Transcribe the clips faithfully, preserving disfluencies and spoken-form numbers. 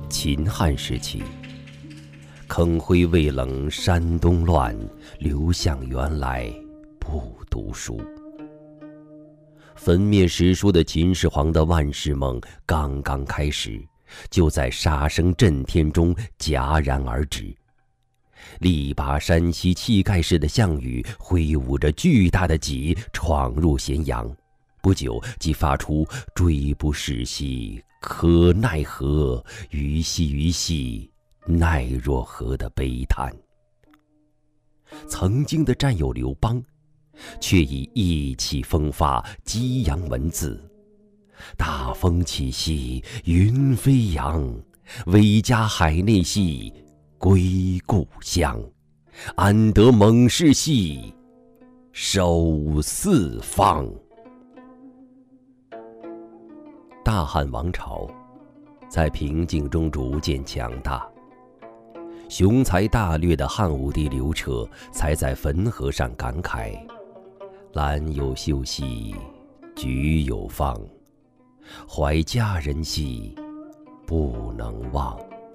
秦汉时期，坑灰未冷山东乱，刘向原来不读书。焚灭史书的秦始皇的万世梦刚刚开始，就在杀声震天中戛然而止。力拔山兮气盖世的项羽挥舞着巨大的戟闯入咸阳，不久即发出追不逝兮可奈何，虞兮虞兮奈若何的悲叹。曾经的战友刘邦却以意气风发激扬文字，大风起兮云飞扬，威加海内兮归故乡，安得猛士兮守四方。大汉王朝在平静中逐渐强大，雄才大略的汉武帝刘彻才在汾河上感慨：兰有秀兮菊有放，怀佳人兮不能忘。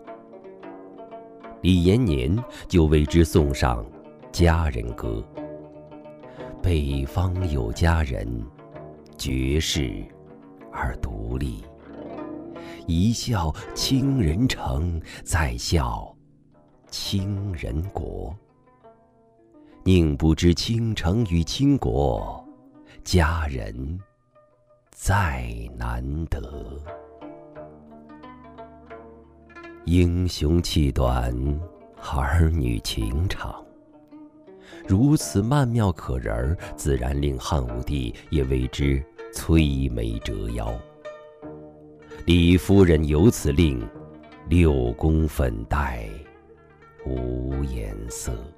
李延年就为之送上《佳人歌》：北方有佳人，绝世而独立。一笑倾人城，再笑倾人国。宁不知倾城与倾国，佳人再难得。英雄气短，儿女情长。如此曼妙可人，自然令汉武帝也为之摧眉折腰。李夫人由此令六宫粉黛无颜色。